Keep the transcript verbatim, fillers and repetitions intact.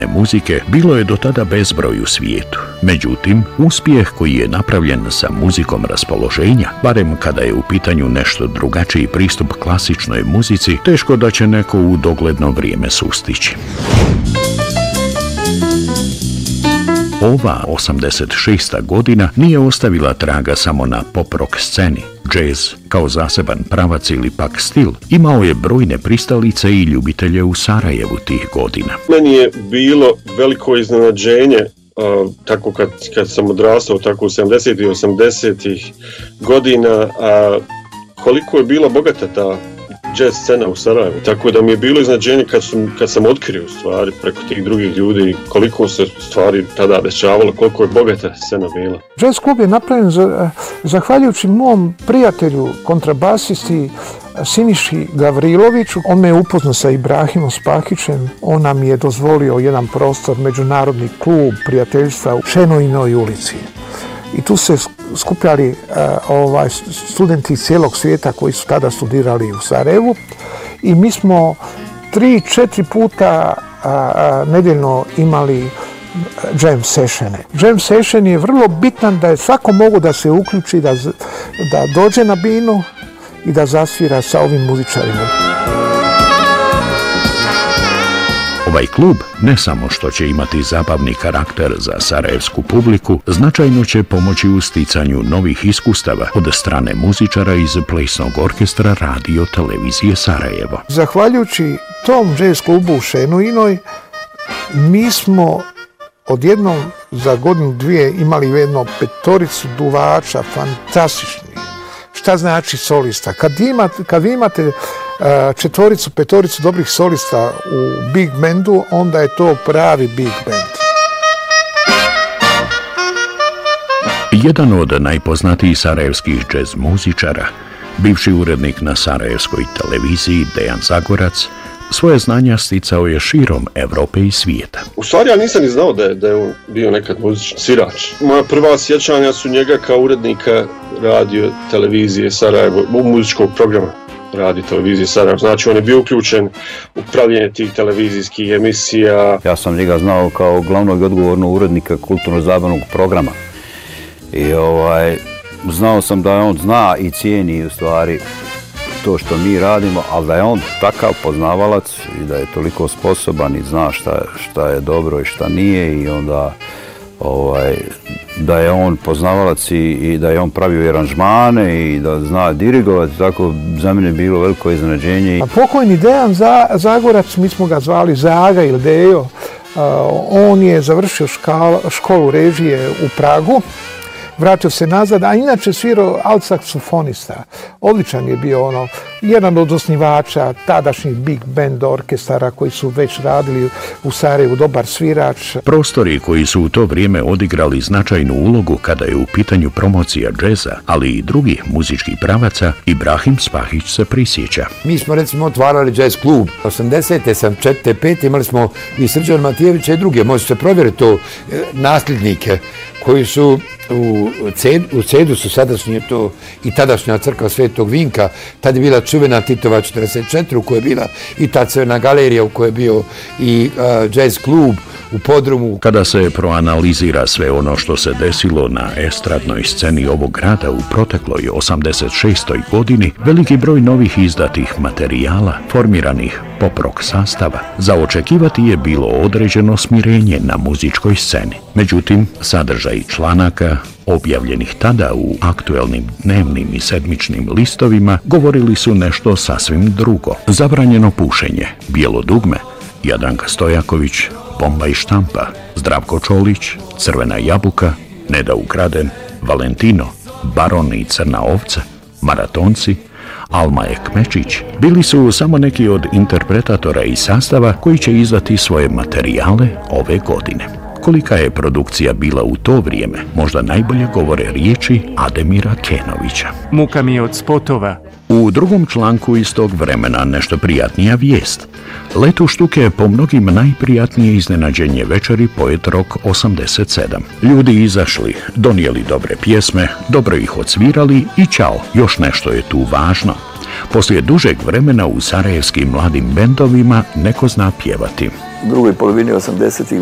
muzike bilo je do tada bezbroj u svijetu. Međutim, uspjeh koji je napravljen sa muzikom raspoloženja, barem kada je u pitanju nešto drugačiji pristup klasičnoj muzici, teško da će neko u dogledno vrijeme sustići. Ova osamdeset šesta godina nije ostavila traga samo na pop-rock sceni. Džez, kao zaseban pravac ili pak stil, imao je brojne pristalice i ljubitelje u Sarajevu tih godina. Meni je bilo veliko iznenađenje, uh, tako kad, kad sam odrastao, tako u sedamdesetih i osamdesetih godina, uh, koliko je bila bogata ta jazz scena u Sarajevu, tako da mi je bilo iznenađenje kad sam, kad sam otkrio stvari preko tih drugih ljudi, koliko se stvari tada dešavalo, koliko je bogata scena bila. Jazz klub je napravljen za, zahvaljujući mom prijatelju, kontrabasisti Siniši Gavriloviću. On me je upoznao sa Ibrahimom Spahićem, on nam je dozvolio jedan prostor, međunarodni klub prijateljstva u Šenoinoj ulici. I tu se skupljali uh, ovaj, studenti cijelog svijeta koji su tada studirali u Sarajevu i mi smo tri, četiri puta uh, nedeljno imali jam sessione. Jam session je vrlo bitan da je svako mogu da se uključi, da, da dođe na binu i da zasvira sa ovim muzičarima. Ovaj klub, ne samo što će imati zabavni karakter za sarajevsku publiku, značajno će pomoći u sticanju novih iskustava od strane muzičara iz plesnog orkestra Radio Televizije Sarajevo. Zahvaljujući tom jazz klubu u Šenoinoj, mi smo odjednom za godinu dvije imali jedno petoricu duvača, fantastični. Šta znači solista? Kad imate, kad imate četvoricu, petoricu dobrih solista u big bandu, onda je to pravi big band. Jedan od najpoznatijih sarajevskih džez muzičara, bivši urednik na Sarajevskoj televiziji Dejan Zagorac, svoje znanja sticao je širom Evrope i svijeta. U stvari ja nisam ni znao da je, da je on bio nekad muzični svirač. Moja prva sjećanja su njega kao urednika Radio Televizije Sarajevo, muzičkog programa Radio Televizije Sarajevo. Znači on je bio uključen u pravljenje tih televizijskih emisija. Ja sam njega znao kao glavnog i odgovornog urednika kulturno-zabavnog programa. I ovaj, znao sam da on zna i cijeni u stvari to što mi radimo, ali da je on takav poznavalac i da je toliko sposoban i zna šta, šta je dobro i šta nije i onda ovaj, da je on poznavalac i, i da je on pravio i aranžmane i da zna dirigovati, tako za mene je bilo veliko iznenađenje. A pokojni Dejan Zagorac, mi smo ga zvali Zaga ili Dejo, uh, on je završio škala, školu režije u Pragu, vratio se nazad, a inače svirao alt-saksofonista. Odličan je bio ono, jedan od osnivača tadašnjih big band orkestara koji su već radili u Sarajevu, dobar svirač. Prostori koji su u to vrijeme odigrali značajnu ulogu kada je u pitanju promocija džeza, ali i drugih muzičkih pravaca, Ibrahim Spahić se prisjeća. Mi smo recimo otvarali jazz klub. osamdesete, sedamdesete pete imali smo i Srđana Matijevića i druge, možete se provjeriti to, nasljednike koji su u, Ced, u Cedusu sadašnje to i tadašnja crkva Svetog Vinka, tad je bila čuvena Titova četrdeset četiri u kojoj je bila i ta crvena galerija u kojoj je bio i uh, jazz klub u podrumu. Kada se proanalizira sve ono što se desilo na estradnoj sceni ovog grada u protekloj osamdeset šestoj godini, veliki broj novih izdatih materijala, formiranih pop-rock sastava, za očekivati je bilo određeno smirenje na muzičkoj sceni. Međutim, sadržaj članaka, objavljenih tada u aktuelnim dnevnim i sedmičnim listovima, govorili su nešto sasvim drugo. Zabranjeno pušenje, bijelo dugme, Jadranka Stojaković, Bomba i štampa, Zdravko Čolić, Crvena jabuka, Neda ukraden, Valentino, Baron i Crna ovca, Maratonci, Alma Ekmečić bili su samo neki od interpretatora i sastava koji će izdati svoje materijale ove godine. Kolika je produkcija bila u to vrijeme, možda najbolje govore riječi Ademira Kenovića. Muka mi je od spotova. U drugom članku iz tog vremena nešto prijatnija vijest. Letu štuke po mnogim najprijatnije iznenađenje večeri Poet Rock osamdeset sedam. Ljudi izašli, donijeli dobre pjesme, dobro ih odsvirali i čao, još nešto je tu važno. Poslije dužeg vremena u sarajevskim mladim bendovima neko zna pjevati. drugoj polovini osamdesetih